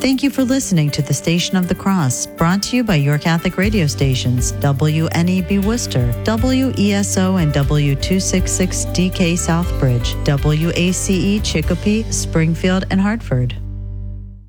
Thank you for listening to the Station of the Cross, brought to you by your Catholic radio stations, WNEB Worcester, WESO and W266DK Southbridge, WACE Chicopee, Springfield, and Hartford.